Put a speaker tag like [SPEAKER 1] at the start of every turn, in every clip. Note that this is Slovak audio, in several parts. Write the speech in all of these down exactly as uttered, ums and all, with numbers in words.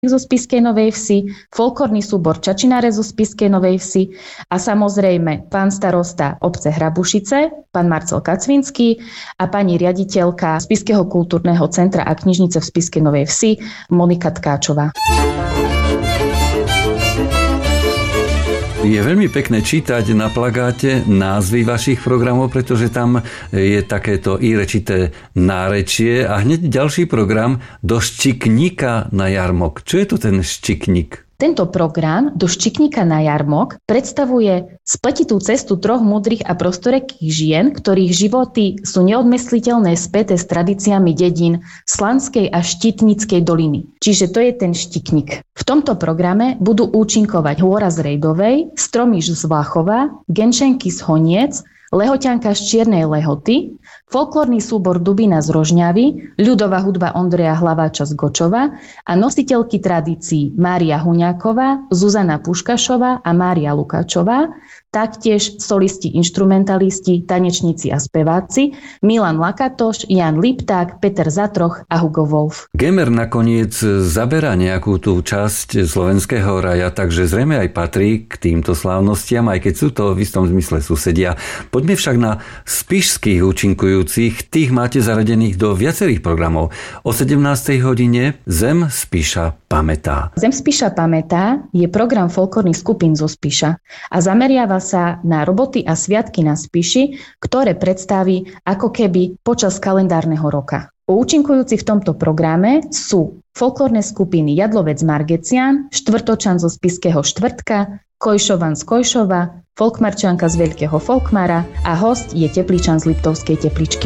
[SPEAKER 1] zo Spišskej Novej Vsi, folklórny súbor Čačináre zo Spišskej Novej Vsi a samozrejme pán starosta obce Hrabušice, pán Marcel Kacvinský a pani riaditeľka Spišského kultúrneho centra a knižnice v Spišskej Novej Vsi Monika Tkáčová.
[SPEAKER 2] Je veľmi pekné čítať na plagáte názvy vašich programov, pretože tam je takéto írečité nárečie a hneď ďalší program Do Ščikníka na jarmok. Čo je to ten ščikník?
[SPEAKER 1] Tento program Do Ščikníka na jarmok predstavuje spletitú cestu troch múdrych a prostorekých žien, ktorých životy sú neodmysliteľné späté s tradíciami dedín Slanskej a Štitnickej doliny. Čiže to je ten štikník. V tomto programe budú účinkovať Hôra z Rejdovej, Stromiš z Vláchova, Genčenky z Honiec, Lehoťanka z Čiernej Lehoty, folklórny súbor Dubina z Rožňavy, ľudová hudba Ondreja Hlaváča z Gočova a nositeľky tradícií Mária Huňáková, Zuzana Puškašová a Mária Lukáčová, taktiež solisti, inštrumentalisti, tanečníci a speváci Milan Lakatoš, Jan Lipták, Peter Zatroch a Hugo Wolf.
[SPEAKER 2] Gemer nakoniec zaberá nejakú tú časť slovenského raja, takže zrejme aj patrí k týmto slávnostiam, aj keď sú to v istom zmysle susedia. Poďme však na spišských účinkujúcich, tých máte zaradených do viacerých programov. O sedemnástej hodine Zem Spiša pamätá.
[SPEAKER 1] Zem Spiša pamätá je program folklórnych skupín zo Spiša a zameriava sa na roboty a sviatky na Spiši, ktoré predstaví ako keby počas kalendárneho roka. Účinkujúci v tomto programe sú folklórne skupiny Jadlovec Margecian, Štvrtočan zo Spišského Štvrtka, Kojšovan z Kojšova, Folkmarčanka z Veľkého Folkmara a host je Tepličan z Liptovskej Tepličky.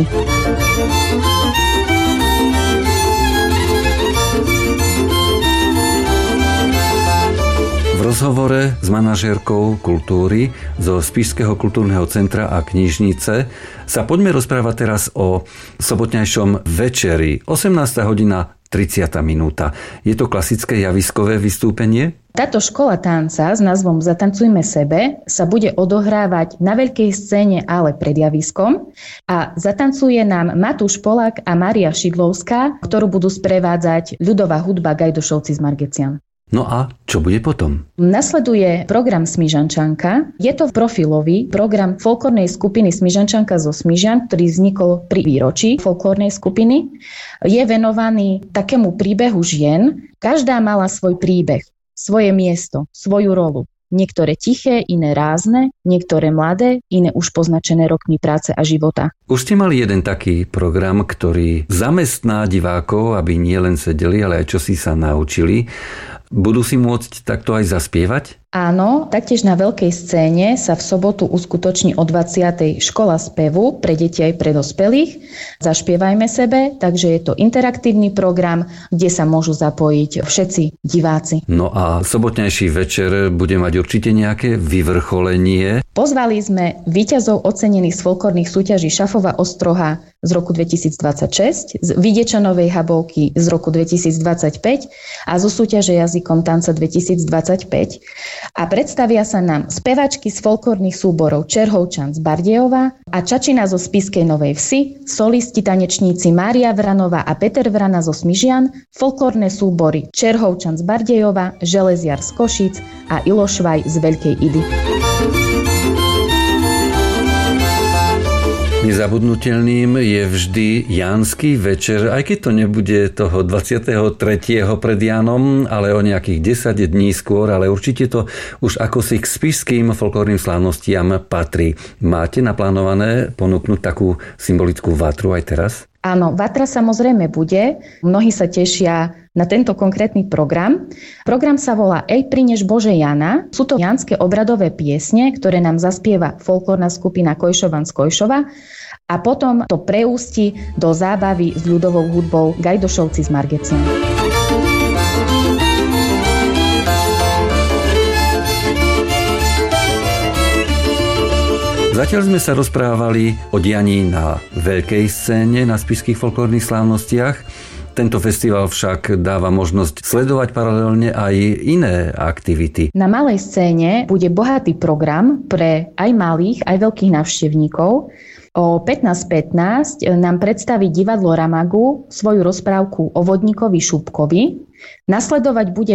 [SPEAKER 2] V rozhovore s manažérkou kultúry zo Spišského kultúrneho centra a knižnice sa poďme rozprávať teraz o sobotňajšom večeri. osemnásta hodina tridsiata minúta. Je to klasické javiskové vystúpenie?
[SPEAKER 1] Táto škola tanca s názvom Zatancujme sebe sa bude odohrávať na veľkej scéne, ale pred javiskom a zatancuje nám Matúš Polák a Mária Šidlovská, ktorú budú sprevádzať ľudová hudba Gajdošovci z Margecian.
[SPEAKER 2] No a čo bude potom?
[SPEAKER 1] Nasleduje program Smižančanka. Je to profilový program folklórnej skupiny Smižančanka zo Smižian, ktorý vznikol pri výročí folklórnej skupiny. Je venovaný takému príbehu žien. Každá mala svoj príbeh, svoje miesto, svoju rolu. Niektoré tiché, iné rázne, niektoré mladé, iné už poznačené rokmi práce a života.
[SPEAKER 2] Už ste mali jeden taký program, ktorý zamestná divákov, aby nielen sedeli, ale aj čosi sa naučili. Budú si môcť takto aj zaspievať?
[SPEAKER 1] Áno, taktiež na veľkej scéne sa v sobotu uskutoční o dvadsiatej škola spevu pre deti aj pre dospelých. Zaspievajme sebe, takže je to interaktívny program, kde sa môžu zapojiť všetci diváci.
[SPEAKER 2] No a sobotnejší večer bude mať určite nejaké vyvrcholenie.
[SPEAKER 1] Pozvali sme víťazov ocenených z folklórnych súťaží Šafova Ostroha z roku dvetisícdvadsaťšesť, z Videčanovej Habovky z roku dvetisícdvadsaťpäť a zo súťaže jazykom tanca dvetisícdvadsaťpäť. A predstavia sa nám spevačky z folklórnych súborov Čerhovčan z Bardejova a Čačina zo Spišskej Novej Vsi, solisti tanečníci Mária Vranová a Peter Vrana zo Smižian, folklórne súbory Čerhovčan z Bardejova, Železiar z Košíc a Ilošvaj z Veľkej Idy.
[SPEAKER 2] Nezabudnutelným je vždy Jánsky večer, aj keď to nebude toho dvadsiateho tretieho pred Jánom, ale o nejakých desať dní skôr, ale určite to už ako si k spišským folklórnym slávnostiam patrí. Máte naplánované ponúknuť takú symbolickú vatru aj teraz?
[SPEAKER 1] Áno, vatra samozrejme bude. Mnohí sa tešia na tento konkrétny program. Program sa volá Ej prinež Bože Jana. Sú to janské obradové piesne, ktoré nám zaspieva folklórna skupina Kojšovan z Kojšova a potom to preústi do zábavy s ľudovou hudbou Gajdošovci z Margecian.
[SPEAKER 2] Zatiaľ sme sa rozprávali o dianí na veľkej scéne na spišských folklórnych slávnostiach. Tento festival však dáva možnosť sledovať paralelne aj iné aktivity.
[SPEAKER 1] Na malej scéne bude bohatý program pre aj malých, aj veľkých návštevníkov. O pätnásť pätnásť nám predstaví divadlo Ramagu svoju rozprávku o vodníkovi Šupkovi. Nasledovať bude